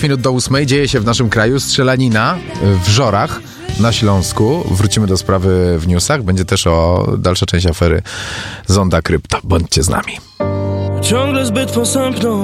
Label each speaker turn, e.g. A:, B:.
A: 5 minut do 8 dzieje się w naszym kraju strzelanina w Żorach na Śląsku. Wrócimy do sprawy w newsach. Będzie też o dalsza część afery Zonda Krypto. Bądźcie z nami.
B: Ciągle zbyt posępną